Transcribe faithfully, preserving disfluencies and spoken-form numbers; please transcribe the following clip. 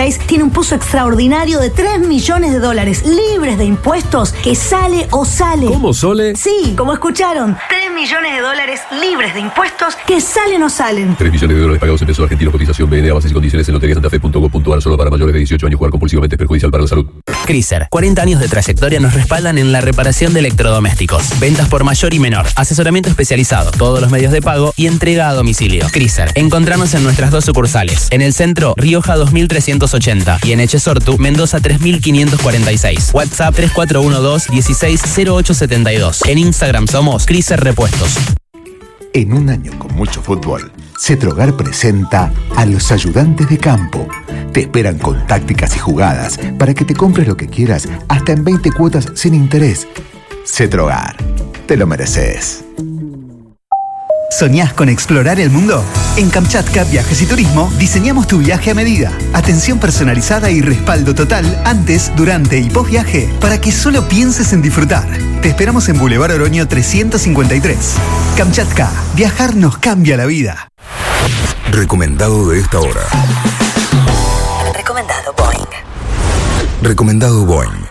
dieciséis tiene un pozo extraordinario de tres millones de dólares libres de impuestos que sale o sale. ¿Cómo, Sole? Sí, como escucharon, tres millones de dólares libres de impuestos que salen o salen. tres millones de dólares pagados en pesos argentinos. Cotización B N A, bases y condiciones en lotería santa fe punto gov punto ar. Solo para mayores de dieciocho años. Jugar compulsivamente es perjudicial para la salud. Chrysler, cuarenta años de trayectoria nos respaldan en la reparación de electrodomésticos. Ventas por mayor y menor, asesoramiento especializado, todos los medios de pago y entrega a domicilio. Chrysler, encontrarnos en nuestras dos sucursales. En el centro, Rioja dos mil trescientos ochenta y en Echesortu, Mendoza tres mil quinientos cuarenta y seis. WhatsApp tres cuatro uno dos, dieciséis cero ocho setenta y dos. En Instagram somos Chrysler Repuestos. En un año con mucho fútbol, Cetrogar presenta a los ayudantes de campo. Te esperan con tácticas y jugadas para que te compres lo que quieras hasta en veinte cuotas sin interés. Cetrogar, te lo mereces. ¿Soñás con explorar el mundo? En Kamchatka Viajes y Turismo diseñamos tu viaje a medida. Atención personalizada y respaldo total antes, durante y post viaje para que solo pienses en disfrutar. Te esperamos en Boulevard Oroño trescientos cincuenta y tres. Kamchatka, viajar nos cambia la vida. Recomendado de esta hora. Recomendado Boeing. Recomendado Boeing.